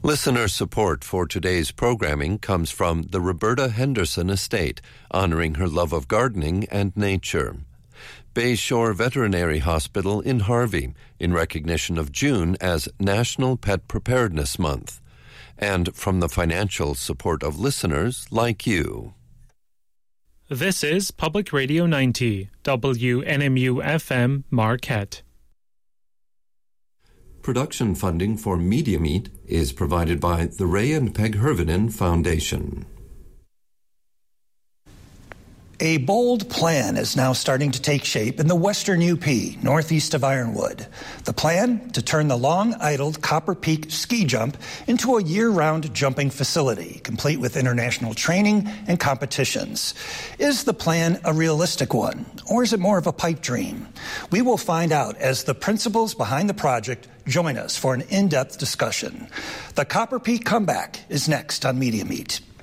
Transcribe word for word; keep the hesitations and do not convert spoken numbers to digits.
Listener support for today's programming comes from the Roberta Henderson Estate, honoring her love of gardening and nature. Bayshore Veterinary Hospital in Harvey, in recognition of June as National Pet Preparedness Month. And from the financial support of listeners like you. This is Public Radio ninety, W N M U F M, Marquette. Production funding for Media Meet is provided by the Ray and Peg Hervinen Foundation. A bold plan is now starting to take shape in the western U P, northeast of Ironwood. The plan to turn the long-idled Copper Peak ski jump into a year-round jumping facility, complete with international training and competitions. Is the plan a realistic one, or is it more of a pipe dream? We will find out as the principals behind the project join us for an in-depth discussion. The Copper Peak Comeback is next on Media Meet.